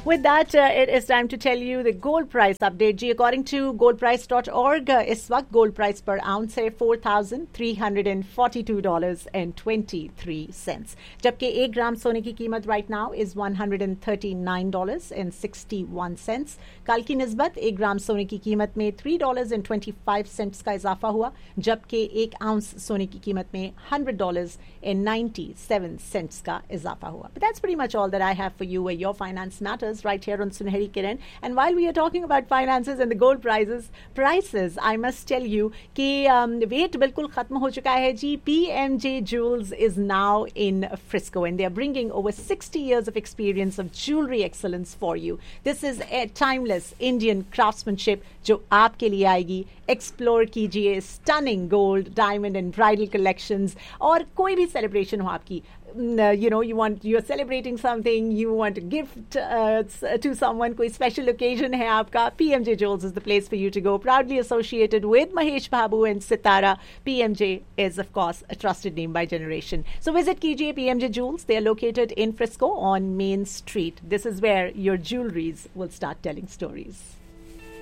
With that, it is time to tell you the gold price update. Ji, according to goldprice.org, इस वक्त gold price per ounce है $4,342.23, जबकि 1 ग्राम सोने की कीमत right now is $139.61. कल की निस्बत 1 ग्राम सोने की कीमत में $3.25 का इजाफा हुआ, जबकि 1 आउंस सोने की कीमत में $100.97 का इजाफा हुआ. But that's pretty much all that I have for you where your finance matters right here on Sunehri Kiran. And while we are talking about finances and the gold prices, I must tell you कि wait बिल्कुल खत्म हो चुका है जी. PMJ Jewels is now in Frisco and they are bringing over 60 years of experience of jewelry excellence for you. This is a timeless Indian craftsmanship जो आपके लिए आएगी. Explore कीजिए stunning gold, diamond and bridal collections. और कोई भी celebration हो आपकी, you're celebrating something, you want to gift to someone, कोई special occasion है आपका, PMJ Jewels is the place for you to go. Proudly associated with Mahesh Babu and Sitara, PMJ is of course a trusted name by generation. So visit कीजिए PMJ Jewels. They are located in Frisco on Main Street. This is where your jewelries will start telling stories.